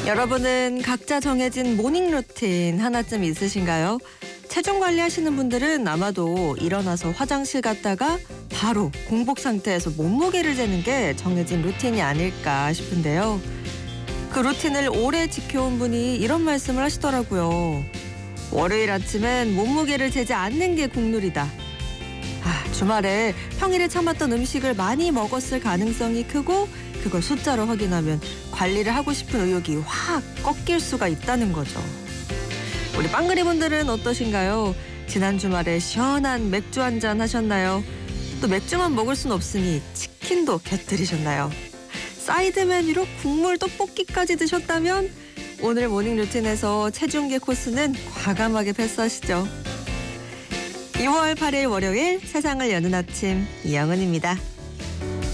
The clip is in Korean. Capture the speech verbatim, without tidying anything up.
여러분은 각자 정해진 모닝 루틴 하나쯤 있으신가요? 체중 관리하시는 분들은 아마도 일어나서 화장실 갔다가 바로 공복 상태에서 몸무게를 재는 게 정해진 루틴이 아닐까 싶은데요. 그 루틴을 오래 지켜온 분이 이런 말씀을 하시더라고요. 월요일 아침엔 몸무게를 재지 않는 게 국룰이다. 아, 주말에 평일에 참았던 음식을 많이 먹었을 가능성이 크고 그걸 숫자로 확인하면 관리를 하고 싶은 의욕이 확 꺾일 수가 있다는 거죠. 우리 빵그리 분들은 어떠신가요? 지난 주말에 시원한 맥주 한잔 하셨나요? 또 맥주만 먹을 순 없으니 치킨도 곁들이셨나요? 사이드 메뉴로 국물 떡볶이까지 드셨다면 오늘 모닝 루틴에서 체중계 코스는 과감하게 패스하시죠. 이월 팔일 월요일 세상을 여는 아침 이영은입니다.